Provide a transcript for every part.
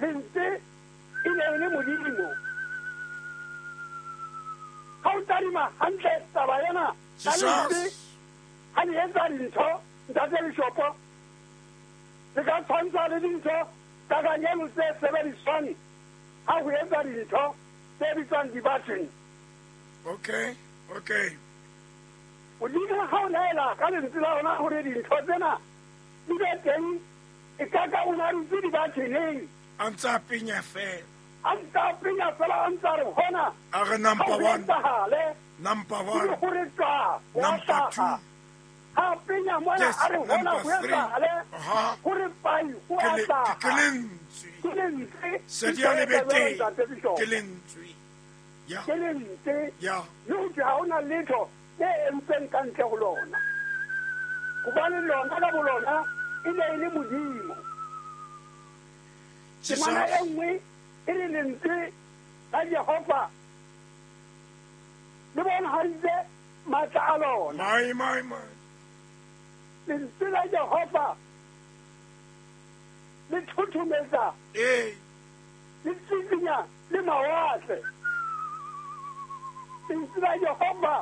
lentswe e ne e le Modimo. Ha o tadima hantle taba ena ka lentswe ha le etsa dintho ntate Bishopo le ka tshwantsha le dintho ka kanyelo tse sebediswang ha ho etsa dintho tse bitswang di-button. Okay. O dira ha o laela ka lentswe la ona hore dintho tsena di be teng e ka ka o na rutse di-buttoneng a ntse a penya fela a ntse a penya fela a ntse a re hona a re number one number 2 ha penya mona a re hona ho etsahale hore pai ho a tla ke lentswe se di a lebete ke lentswe ya le ho ha ona letho le entseng ka ntle ho lona hobane lona ka bolona e ne e le Modimo. Temana e nngwe e le lentswe la Jehova le bonahaditse matla a lona. Lentswe la Jehova le thothometsa le tsitsinya le mawatle. Lentswe la Jehova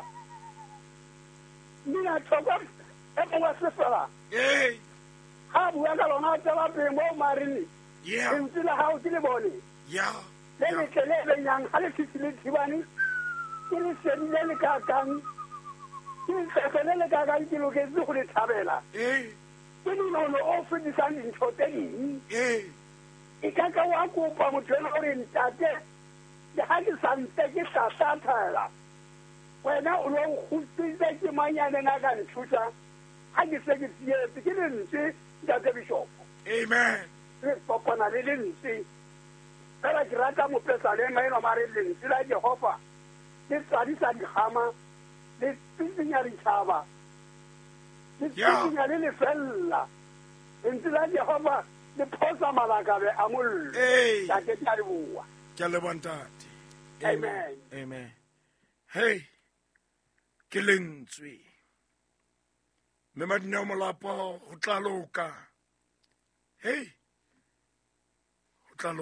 le na thoka e mongwe sefela ha bua ka lona tsela pele mo marini lentswe la hao ke le bone le letle le benyang ha le fihlile thibane ke le sedile le kakang ke le le kakang ke loketse go le thabela ke lenono o fetisang dintho tse ding e ka ka wa kopa motho ena gore ntate le ha ke santse ke tlatlhatlhela wena o lo kgutsitse ke manyaneng a ka nthusa ha ke se ke tsietse ke lentswe ntate Bishopo. Amen. Re kopana le lentswe fela ke rata mopesale maeno mare lentswe la Jehova le tsadisa dikgama le tsitsinya ditšhaba le tsitsinya le lefella lentswe la Jehova le phosa malakabe a mollo tate ke a leboa ke a leboa ntate. Amen. Hey, ke lentswe mme Madineo Molapo go tla loka. Hey, go tla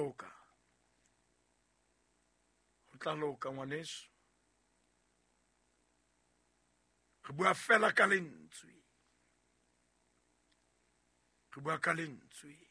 loka ngwaneso re bua fela ka lentswe